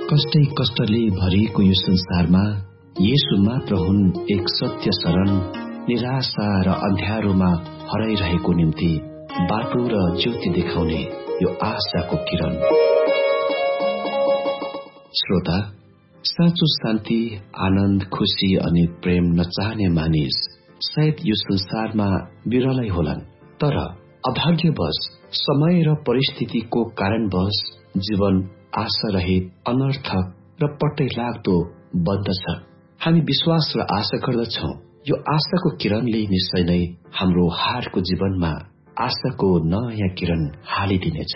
कष्टै कष्टले भरिएको यो संसारमा येशू मात्र हुन् एक सत्य शरण। निराशा र अँध्यारोमा हराइरहेको निम्ति बाटो र ज्योति देखाउने यो आशाको किरण। श्रोता, साँचो शान्ति, आनन्द, खुशी अनि प्रेम नचाहने मानिस सायद यो संसारमा विरलै होलान्, तर अभाग्यवश समय र परिस्थितिको कारणवश जीवन आशा रहित, अनर्थक र पट्टै लाग्दो बन्दछ। हामी विश्वास र आशा गर्दछौं यो आशाको किरणले निश्चय नै हाम्रो हारको जीवनमा आशाको नयाँ किरण हालिदिनेछ।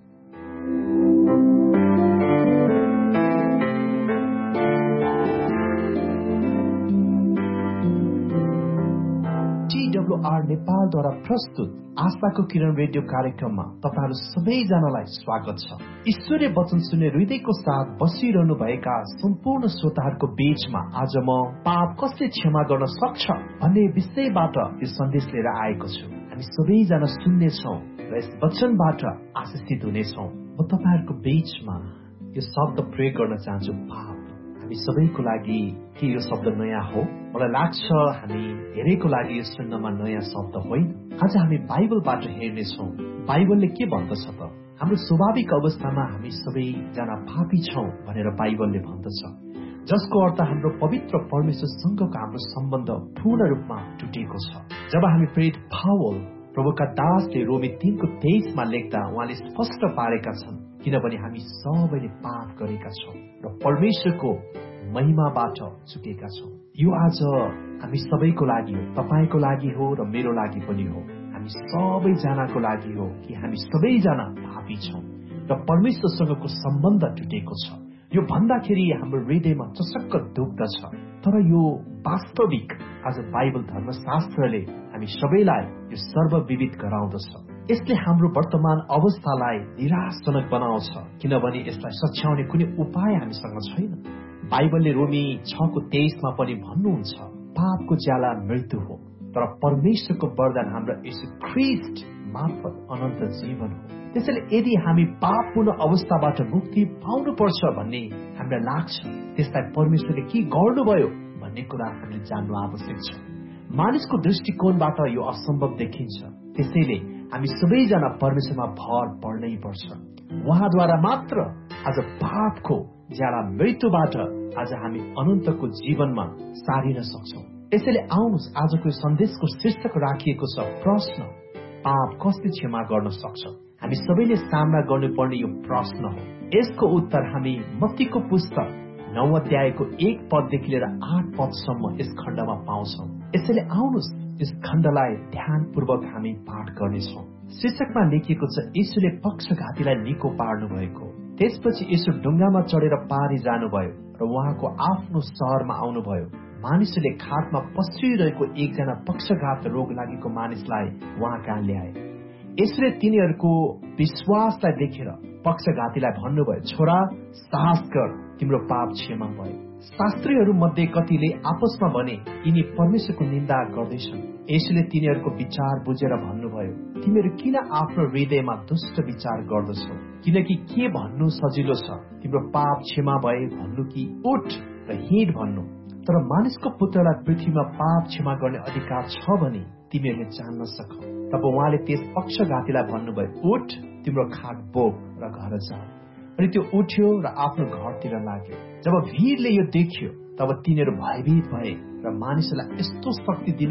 TWR नेपालद्वारा प्रस्तुत आशाको किरण रेडियो कार्यक्रममा तपाईहरु सबैजनालाई स्वागत छ। ईश्वरीय वचन सुन्ने हृदयको साथ बसिरहनु भएका सम्पूर्ण श्रोताहरूको बीचमा आज म पाप कसले क्षमा गर्न सक्छ भन्ने विषयबाट यो सन्देश लिएर आएको छु। हामी सबैजना सुन्नेछौँ र यस वचनबाट आशिषित हुनेछौँ। म तपाईहरुको बीचमा यो शब्द प्रयोग गर्न चाहन्छु, पाप। हामी सबैको लागि के यो शब्द नयाँ हो? मलाई लाग्छ हामी धेरैको लागि यो सुन्नमा नयाँ शब्द होइन। आज हामी बाइबलबाट हेर्नेछौँ बाइबलले के भन्दछ त। हाम्रो स्वाभाविक अवस्थामा हामी सबैजना पापी छौँ भनेर बाइबलले भन्दछ, जसको अर्थ हाम्रो पवित्र परमेश्वरसँगको हाम्रो सम्बन्ध पूर्ण रूपमा टुटेको छ। जब हामी प्रेरित पावल प्रभुका दासले रोमी 3:23 लेख्दा उहाँले स्पष्ट पारेका छन्, किनभने हामी सबैले पाप गरेका छौँ र परमेश्वरको महिमाबाट चुकेका छौँ। यो आज हामी सबैको लागि हो, तपाईको लागि हो र मेरो लागि पनि हो। हामी सबैजनाको लागि हो कि हामी सबैजना पापी छौँ र परमेश्वरसँगको सम्बन्ध टुटेको छ। यो भन्दाखेरि हाम्रो हृदयमा चसक्क दुख्दछ, तर यो वास्तविक आज बाइबल धर्मशास्त्रले हामी सबैलाई यो सर्वविदित गराउँदछ। यसले हाम्रो वर्तमान अवस्थालाई निराशजनक बनाउँछ, किनभने यसलाई सच्याउने कुनै उपाय हामीसँग छैन। बाइबलले रोमी 6:23 पनि भन्नुहुन्छ, पापको ज्याला मृत्यु हो, तर परमेश्वरको वरदान हाम्रो यीशु ख्रीष्ट मार्फत अनन्त जीवन हो। त्यसैले यदि हामी पापपूर्ण अवस्थाबाट मुक्ति पाउनुपर्छ भन्ने हामीलाई लाग्छ, त्यसलाई परमेश्वरले के गर्नुभयो भन्ने कुरा हामीले जान्नु आवश्यक छ। मानिसको दृष्टिकोणबाट यो असम्भव देखिन्छ, त्यसैले हामी सबैजना परमेश्वरमा भर पर्नै पर्छ। उहाँद्वारा मात्र आज पापको ज्याला मृत्युबाट आज हामी अनन्तको जीवनमा सारिन सक्छौँ। यसैले आउनुहोस्, आजको सन्देशको शीर्षक राखिएको छ प्रश्न, पाप कसले क्षमा गर्न सक्छ? हामी सबैले सामना गर्नुपर्ने यो प्रश्न हो। यसको उत्तर हामी मत्तीको पुस्तक 9 अध्यायको 1 पददेखि लिएर 8 पदसम्म यस खण्डमा पाउँछौँ। यसैले आउनुहोस्, यस खण्डलाई ध्यानपूर्वक हामी पाठ गर्नेछौँ। शीर्षकमा लेखिएको छ, यीशुले पक्षघातीलाई निको पार्नु भएको। त्यसपछि यीशु डुङ्गामा चढेर पारी जानुभयो र उहाँको आफ्नो शहरमा आउनुभयो। मानिसहरूले खाटमा पसिरहेको एकजना पक्षघात रोग लागेको मानिसलाई उहाँ कहाँ ल्याए। यसले तिनीहरूको विश्वासलाई देखेर पक्षघातीलाई भन्नुभयो, छोरा, साहस गर, तिम्रो पाप क्षमा भयो। शास्त्रीहरू मध्ये कतिले आपसमा भने, यिनी परमेश्वरको निन्दा गर्दैछन्। यसले तिनीहरूको विचार बुझेर भन्नुभयो, तिमीहरू किन आफ्नो हृदयमा दुष्ट विचार गर्दछौ? किनकि के भन्नु सजिलो छ, तिम्रो पाप क्षमा भए भन्नु कि उठ र हिँड भन्नु? तर मानिसको पुत्रलाई पृथ्वीमा पाप क्षमा गर्ने अधिकार छ भने तिमीहरूले जान्न सक। तब उहाँले त्यस पक्षघातीलाई भन्नुभयो, उठ, तिम्रो खाट बोक र घर जा। अनि त्यो उठ्यो र आफ्नो घरतिर लाग्यो। जब भिडले यो देख्यो, तब तिनीहरू भयभीत भए र मानिसहरूलाई यस्तो शक्ति दिनु